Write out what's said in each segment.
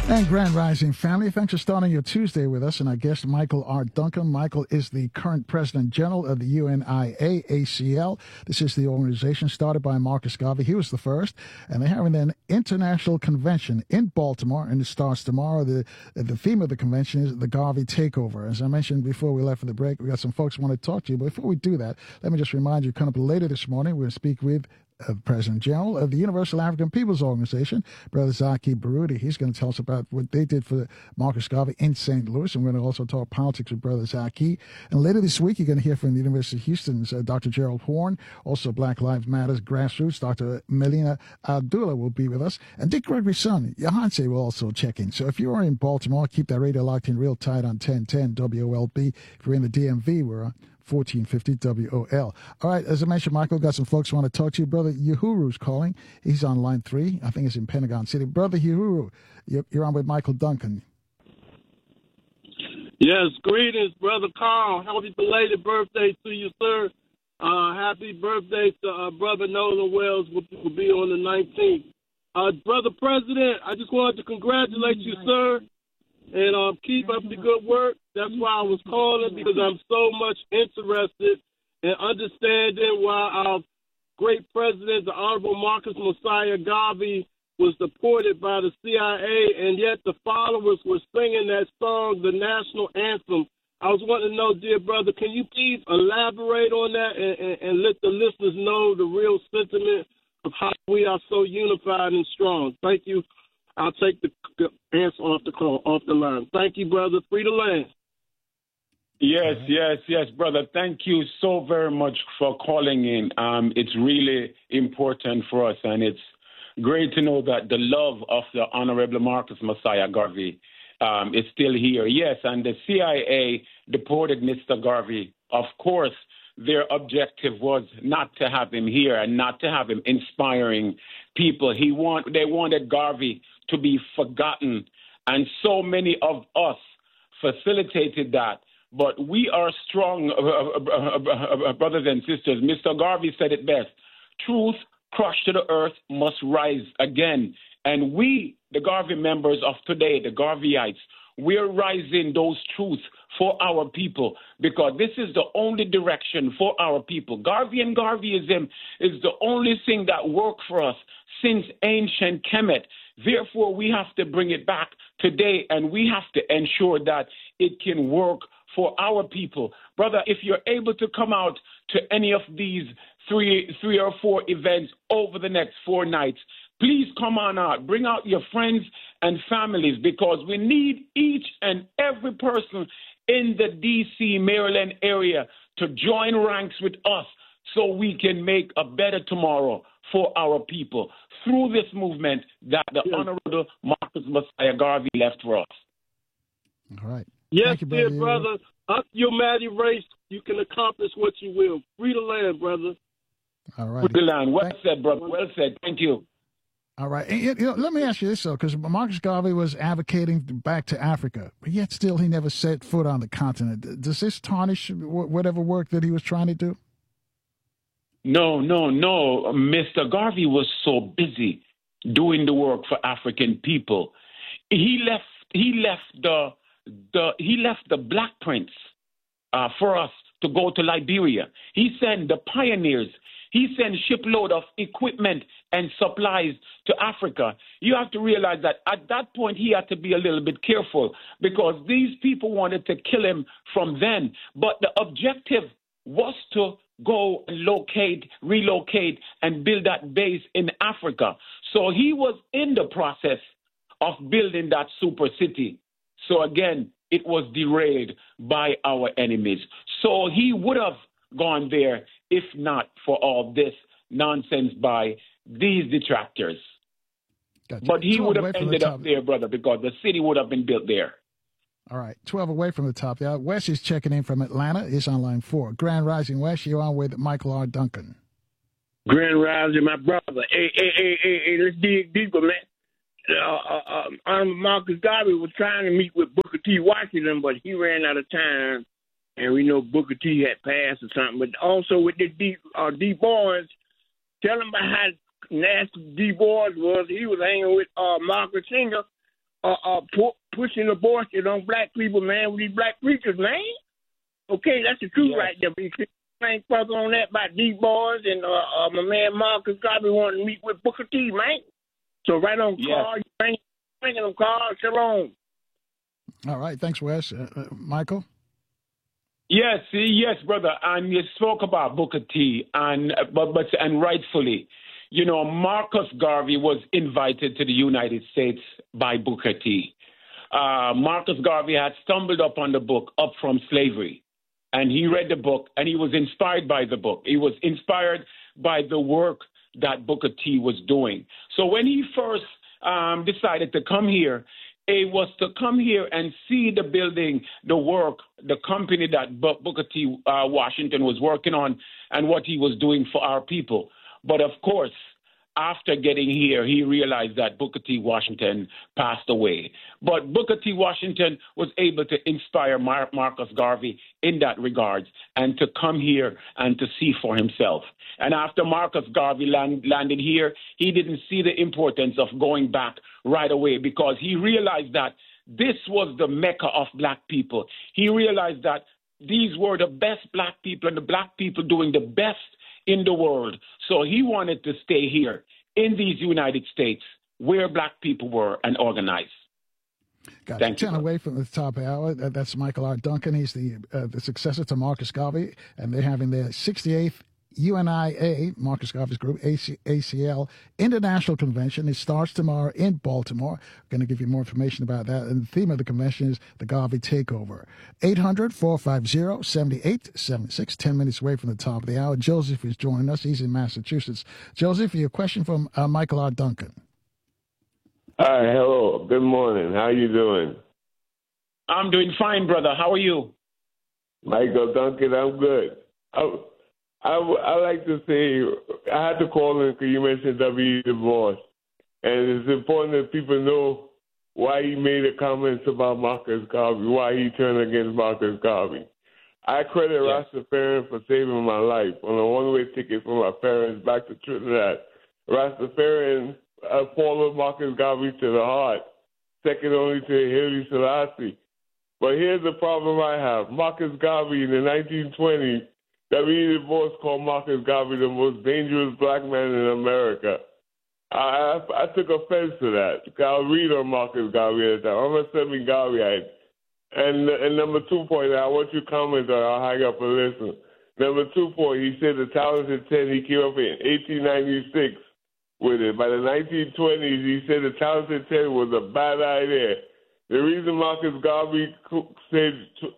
And Grand Rising family, thanks for starting your Tuesday with us. And our guest, Michael R. Duncan. Michael is the current President General of the UNIA ACL. This is the organization started by Marcus Garvey. He was the first. And they're having an international convention in Baltimore, and it starts tomorrow. The theme of the convention is the Garvey Takeover. As I mentioned before we left for the break, we got some folks who want to talk to you. But before we do that, let me just remind you, coming up later this morning, we're going to speak with President General of the Universal African Peoples Organization, Brother Zaki Baruti. He's going to tell us about what they did for Marcus Garvey in St. Louis, and we're going to also talk politics with Brother Zaki. And later this week, you're going to hear from the University of Houston's Dr. Gerald Horn, also Black Lives Matter's grassroots. Dr. Melina Abdullah will be with us, and Dick Gregory's son, Yahanse, will also check in. So if you are in Baltimore, keep that radio locked in real tight on 1010 WOLB. If you're in the DMV, we're on 1450 WOL. All right, as I mentioned, Michael, got some folks who want to talk to you. Brother Yahuru's calling. He's on line 3. I think it's in Pentagon City. Brother Yahuru, you're on with Michael Duncan. Yes, greetings, Brother Carl. Happy belated birthday to you, sir. Happy birthday to Brother Nolan Wells, will be on the 19th. Brother President, I just wanted to congratulate you, sir, and keep up the good work. That's why I was calling, because I'm so much interested in understanding why our great president, the Honorable Marcus Mosiah Garvey, was deported by the CIA, and yet the followers were singing that song, the national anthem. I was wanting to know, dear brother, can you please elaborate on that and let the listeners know the real sentiment of how we are so unified and strong? Thank you. I'll take the answer off the line. Thank you, brother. Free the land. Yes, brother. Thank you so very much for calling in. It's really important for us, and it's great to know that the love of the Honorable Marcus Mosiah Garvey is still here. Yes, and the CIA deported Mr. Garvey. Of course, their objective was not to have him here and not to have him inspiring people. They wanted Garvey to be forgotten, and so many of us facilitated that. But we are strong, brothers and sisters. Mr. Garvey said it best. Truth crushed to the earth must rise again. And we, the Garvey members of today, the Garveyites, we're rising those truths for our people, because this is the only direction for our people. Garvey and Garveyism is the only thing that worked for us since ancient Kemet. Therefore, we have to bring it back today, and we have to ensure that it can work for our people. Brother, if you're able to come out to any of these three or four events over the next 4 nights, please come on out. Bring out your friends and families, because we need each and every person in the D.C., Maryland area to join ranks with us so we can make a better tomorrow for our people through this movement that the Honorable Marcus Mosiah Garvey left for us. All right. Yes, dear brother. Up your mighty race, you can accomplish what you will. Free the land, brother. All right. Free the land. Well said, brother. Well said. Thank you. All right. And, let me ask you this, though, because Marcus Garvey was advocating back to Africa, but yet still he never set foot on the continent. Does this tarnish whatever work that he was trying to do? No. Mr. Garvey was so busy doing the work for African people. He left the Black Prince for us to go to Liberia. He sent the pioneers. He sent shipload of equipment and supplies to Africa. You have to realize that at that point he had to be a little bit careful, because these people wanted to kill him from then. But the objective was to go and relocate, and build that base in Africa. So he was in the process of building that super city. So again, it was derailed by our enemies. So he would have gone there if not for all this nonsense by these detractors. Gotcha. But he would have ended up there, brother, because the city would have been built there. All right, 12 away from the top. Yeah, Wes is checking in from Atlanta. He's on line 4. Grand Rising, Wes, you're on with Michael R. Duncan. Grand Rising, my brother. Hey, let's dig deeper, man. Honorable Marcus Garvey was trying to meet with Booker T. Washington, but he ran out of time, and we know Booker T. had passed or something. But also with the D. Boys, tell him about how nasty D. Boys was. He was hanging with Margaret Singer, pushing abortion on black people, man, with these black preachers, man. Okay, that's the truth right there. But you ain't further on that about these boys and my man Marcus Garvey wanting to meet with Booker T, man. So right on call, you bringing them calls. Shalom. All right, thanks, Wes. Michael? Yes, brother. And you spoke about Booker T, and rightfully, you know, Marcus Garvey was invited to the United States by Booker T. Marcus Garvey had stumbled upon the book Up From Slavery, and he read the book, and he was inspired by the book. He was inspired by the work that Booker T was doing. So when he first decided to come here, it was to come here and see the building, the work, the company that Booker T. Washington was working on and what he was doing for our people. But of course, after getting here, he realized that Booker T. Washington passed away. But Booker T. Washington was able to inspire Marcus Garvey in that regard and to come here and to see for himself. And after Marcus Garvey landed here, he didn't see the importance of going back right away because he realized that this was the Mecca of black people. He realized that these were the best black people and the black people doing the best in the world. So he wanted to stay here in these United States where black people were and organized. Got you. 10 away from the top hour. That's Michael R. Duncan. He's the successor to Marcus Garvey, and they're having their 68th UNIA, Marcus Garvey's group, ACL International Convention. It starts tomorrow in Baltimore. I'm going to give you more information about that. And the theme of the convention is the Garvey Takeover. 800-450-7876, 10 minutes away from the top of the hour. Joseph is joining us. He's in Massachusetts. Joseph, your question from Michael R. Duncan. Hi, hello. Good morning. How you doing? I'm doing fine, brother. How are you? Michael Duncan, I'm good. I like to say, I had to call in because you mentioned W.E. Du Bois. And it's important that people know why he made the comments about Marcus Garvey, why he turned against Marcus Garvey. I credit Rastafarian for saving my life. On a one-way ticket from my parents back to Trinidad, Rastafarian followed Marcus Garvey to the heart, second only to Haile Selassie. But here's the problem I have. Marcus Garvey in the 1920s, W.E. Du Bois called Marcus Garvey the most dangerous black man in America. I took offense to that. I'll read on Marcus Garvey at the time. I'm a semi-Garveyite. And number 2 point, I want you to comment on. I'll hang up and listen. Number 2 point, he said the talented 10, he came up in 1896 with it. By the 1920s, he said the talented 10 was a bad idea. The reason Marcus Garvey said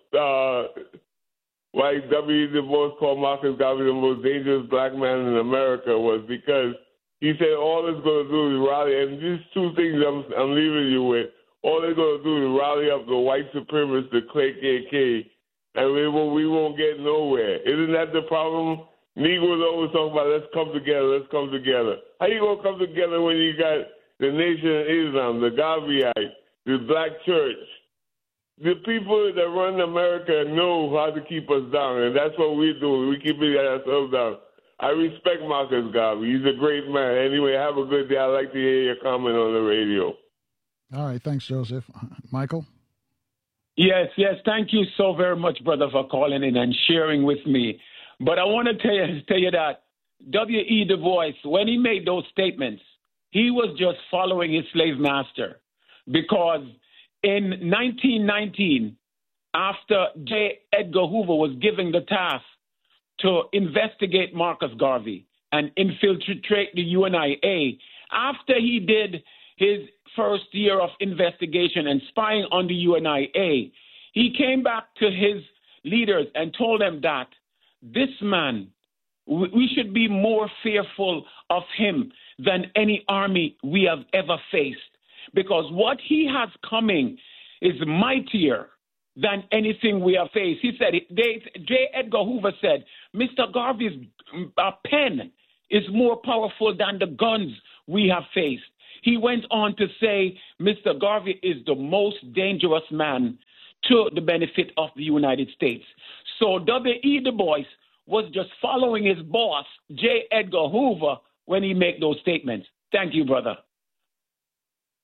why W.E. Du Bois called Marcus Garvey the most dangerous black man in America was because he said all it's going to do is rally, and these two things I'm leaving you with, all they're going to do is rally up the white supremacists, the KKK, and we won't get nowhere. Isn't that the problem? Negroes always talk about let's come together. How you going to come together when you got the Nation of Islam, the Garveyite, the black church? The people that run America know how to keep us down, and that's what we do. We keep ourselves down. I respect Marcus Garvey. He's a great man. Anyway, have a good day. I'd like to hear your comment on the radio. All right. Thanks, Joseph. Michael? Yes. Thank you so very much, brother, for calling in and sharing with me. But I want to tell you that W.E. Du Bois, when he made those statements, he was just following his slave master because in 1919, after J. Edgar Hoover was given the task to investigate Marcus Garvey and infiltrate the UNIA, after he did his first year of investigation and spying on the UNIA, he came back to his leaders and told them that this man, we should be more fearful of him than any army we have ever faced. Because what he has coming is mightier than anything we have faced. He said, J. Edgar Hoover said, Mr. Garvey's pen is more powerful than the guns we have faced. He went on to say, Mr. Garvey is the most dangerous man to the benefit of the United States. So W.E. Du Bois was just following his boss, J. Edgar Hoover, when he made those statements. Thank you, brother.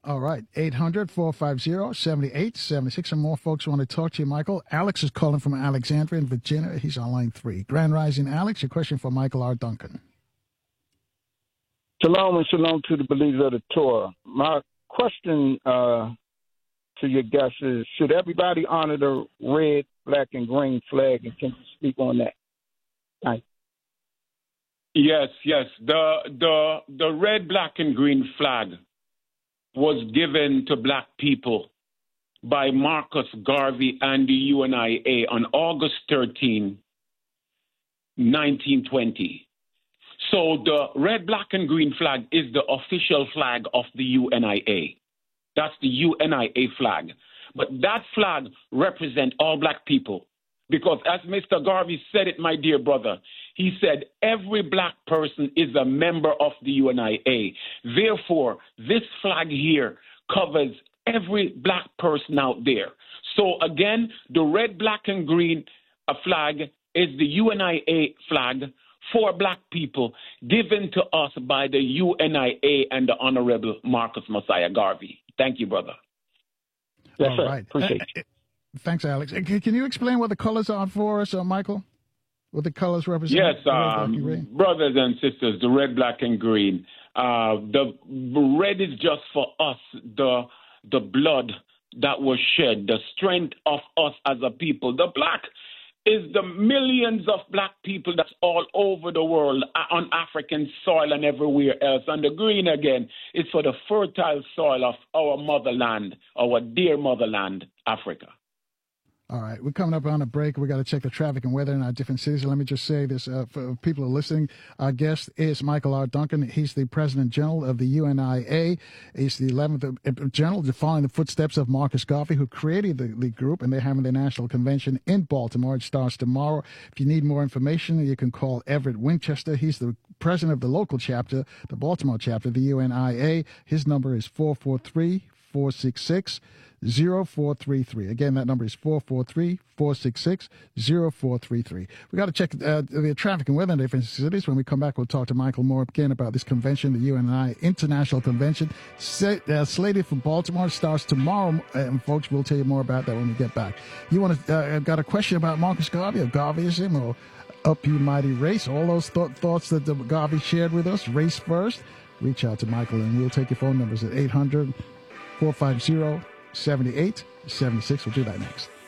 All right, 800-450-7876. Some more folks want to talk to you, Michael. Alex is calling from Alexandria in Virginia. He's on line 3. Grand Rising, Alex, your question for Michael R. Duncan. Shalom and shalom to the believers of the Torah. My question to your guests is, should everybody honor the red, black, and green flag? And can you speak on that? Thanks. Yes. The red, black, and green flag was given to black people by Marcus Garvey and the UNIA on August 13, 1920. So the red, black, and green flag is the official flag of the UNIA. That's the UNIA flag. But that flag represents all black people. Because as Mr. Garvey said it, my dear brother, he said every black person is a member of the UNIA. Therefore, this flag here covers every black person out there. So again, the red, black, and green flag is the UNIA flag for black people given to us by the UNIA and the Honorable Marcus Mosiah Garvey. Thank you, brother. Yes, All sir. right. Appreciate it. Thanks, Alex. Can you explain what the colors are for us, Michael? What the colors represent? Yes, brothers and sisters, the red, black, and green. The red is just for us, the blood that was shed, the strength of us as a people. The black is the millions of black people that's all over the world on African soil and everywhere else. And the green, again, is for the fertile soil of our motherland, our dear motherland, Africa. All right, we're coming up on a break. We got to check the traffic and weather in our different cities. Let me just say this for people who are listening. Our guest is Michael R. Duncan. He's the President General of the UNIA. He's the 11th General, following the footsteps of Marcus Garvey, who created the group, and they're having their national convention in Baltimore. It starts tomorrow. If you need more information, you can call Everett Winchester. He's the president of the local chapter, the Baltimore chapter of the UNIA. His number is 443-466-0433. Again, that number is 443-466-0433. We got to check the traffic and weather in different cities. When we come back, we'll talk to Michael more again about this convention, the UNI International Convention, slated for Baltimore. Starts tomorrow, and folks, we'll tell you more about that when we get back. You want to got a question about Marcus Garvey or Garveyism or Up You Mighty Race? All those thoughts that Garvey shared with us, race first. Reach out to Michael, and we'll take your phone numbers at 800-450-7876. We'll do that next.